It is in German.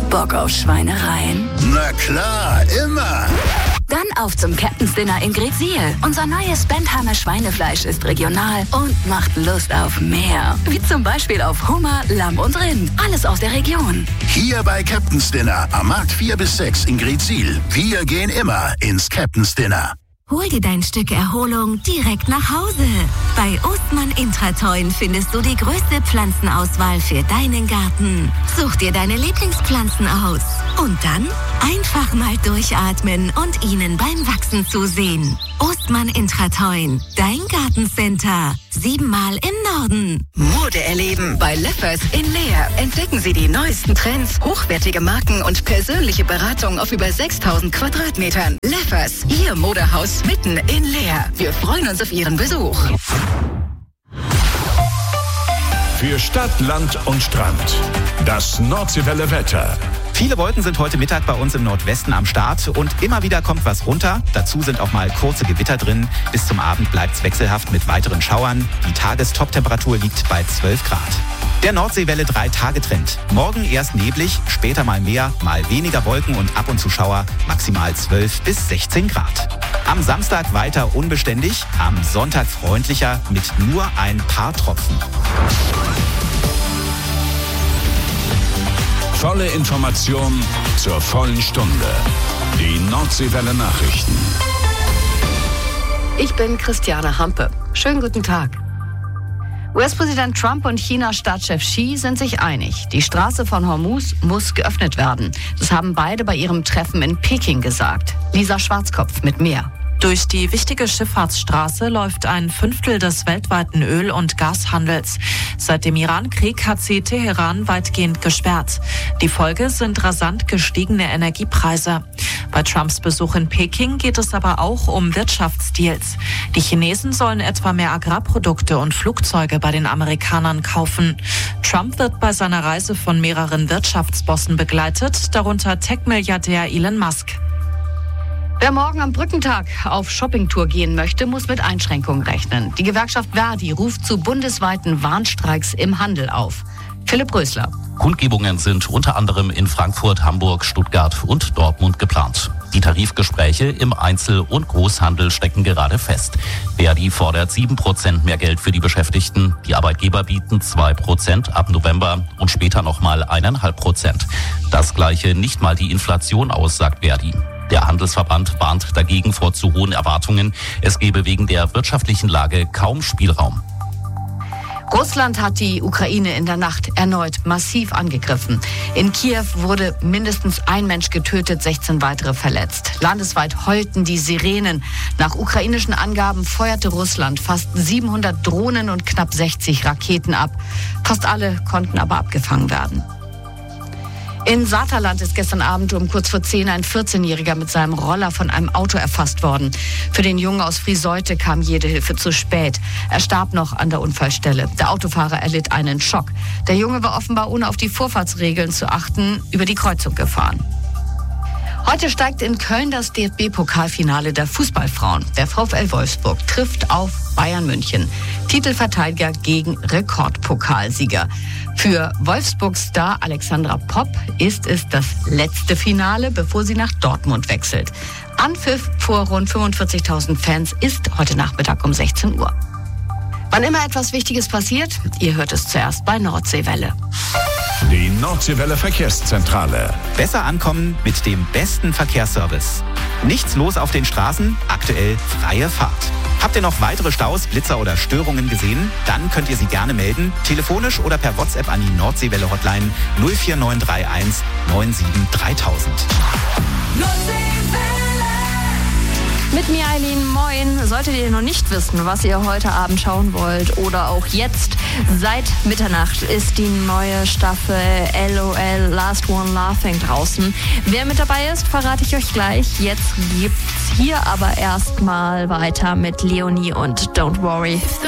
Bock auf Schweinereien? Na klar, immer. Dann auf zum Captain's Dinner in Greetsiel. Unser neues Bentheimer Schweinefleisch ist regional und macht Lust auf mehr. Wie zum Beispiel auf Hummer, Lamm und Rind. Alles aus der Region. Hier bei Captain's Dinner am Markt 4 bis 6 in Greetsiel. Wir gehen immer ins Captain's Dinner. Hol dir dein Stück Erholung direkt nach Hause. Bei Ostmann Intratoin findest du die größte Pflanzenauswahl für deinen Garten. Such dir deine Lieblingspflanzen aus. Und dann einfach mal durchatmen und ihnen beim Wachsen zusehen. Ostmann Intratoin, dein Gartencenter. 7-mal im Norden. Mode erleben bei Leffers in Leer. Entdecken Sie die neuesten Trends, hochwertige Marken und persönliche Beratung auf über 6000 Quadratmetern. Leffers, Ihr Modehaus mitten in Leer. Wir freuen uns auf Ihren Besuch. Für Stadt, Land und Strand. Das Nordseewelle Wetter. Viele Wolken sind heute Mittag bei uns im Nordwesten am Start und immer wieder kommt was runter. Dazu sind auch mal kurze Gewitter drin. Bis zum Abend bleibt es wechselhaft mit weiteren Schauern. Die Tagestoptemperatur liegt bei 12 Grad. Der Nordseewelle 3-Tage-Trend. Morgen erst neblig, später mal mehr, mal weniger Wolken und ab und zu Schauer. Maximal 12 bis 16 Grad. Am Samstag weiter unbeständig, am Sonntag freundlicher mit nur ein paar Tropfen. Volle Information zur vollen Stunde. Die Nordseewelle Nachrichten. Ich bin Christiane Hampe. Schönen guten Tag. US-Präsident Trump und China-Staatschef Xi sind sich einig. Die Straße von Hormuz muss geöffnet werden. Das haben beide bei ihrem Treffen in Peking gesagt. Lisa Schwarzkopf mit mehr. Durch die wichtige Schifffahrtsstraße läuft ein Fünftel des weltweiten Öl- und Gashandels. Seit dem Iran-Krieg hat sie Teheran weitgehend gesperrt. Die Folge sind rasant gestiegene Energiepreise. Bei Trumps Besuch in Peking geht es aber auch um Wirtschaftsdeals. Die Chinesen sollen etwa mehr Agrarprodukte und Flugzeuge bei den Amerikanern kaufen. Trump wird bei seiner Reise von mehreren Wirtschaftsbossen begleitet, darunter Tech-Milliardär Elon Musk. Wer morgen am Brückentag auf Shoppingtour gehen möchte, muss mit Einschränkungen rechnen. Die Gewerkschaft Verdi ruft zu bundesweiten Warnstreiks im Handel auf. Philipp Rösler. Kundgebungen sind unter anderem in Frankfurt, Hamburg, Stuttgart und Dortmund geplant. Die Tarifgespräche im Einzel- und Großhandel stecken gerade fest. Verdi fordert 7% mehr Geld für die Beschäftigten. Die Arbeitgeber bieten 2% ab November und später nochmal 1,5%. Das gleiche nicht mal die Inflation aus, sagt Verdi. Der Handelsverband warnt dagegen vor zu hohen Erwartungen. Es gebe wegen der wirtschaftlichen Lage kaum Spielraum. Russland hat die Ukraine in der Nacht erneut massiv angegriffen. In Kiew wurde mindestens ein Mensch getötet, 16 weitere verletzt. Landesweit heulten die Sirenen. Nach ukrainischen Angaben feuerte Russland fast 700 Drohnen und knapp 60 Raketen ab. Fast alle konnten aber abgefangen werden. In Saterland ist gestern Abend um kurz vor 10 ein 14-Jähriger mit seinem Roller von einem Auto erfasst worden. Für den Jungen aus Frieseute kam jede Hilfe zu spät. Er starb noch an der Unfallstelle. Der Autofahrer erlitt einen Schock. Der Junge war offenbar, ohne auf die Vorfahrtsregeln zu achten, über die Kreuzung gefahren. Heute steigt in Köln das DFB-Pokalfinale der Fußballfrauen. Der VfL Wolfsburg trifft auf Bayern München. Titelverteidiger gegen Rekordpokalsieger. Für Wolfsburgs Star Alexandra Popp ist es das letzte Finale, bevor sie nach Dortmund wechselt. Anpfiff vor rund 45.000 Fans ist heute Nachmittag um 16 Uhr. Wann immer etwas Wichtiges passiert, ihr hört es zuerst bei Nordseewelle. Die Nordseewelle Verkehrszentrale. Besser ankommen mit dem besten Verkehrsservice. Nichts los auf den Straßen, aktuell freie Fahrt. Habt ihr noch weitere Staus, Blitzer oder Störungen gesehen? Dann könnt ihr sie gerne melden, telefonisch oder per WhatsApp an die Nordseewelle Hotline 04931 97 3000. Mit mir, Eileen, moin. Solltet ihr noch nicht wissen, was ihr heute Abend schauen wollt oder auch jetzt, seit Mitternacht ist die neue Staffel LOL Last One Laughing draußen. Wer mit dabei ist, verrate ich euch gleich. Jetzt gibt's hier aber erstmal weiter mit Leonie und Don't Worry.